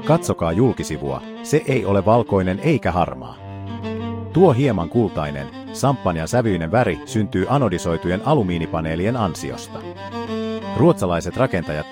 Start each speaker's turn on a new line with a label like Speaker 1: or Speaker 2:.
Speaker 1: Katsokaa julkisivua, se ei ole valkoinen eikä harmaa. Tuo hieman kultainen, samppanjan sävyinen väri syntyy anodisoitujen alumiinipaneelien ansiosta. Ruotsalaiset rakentajat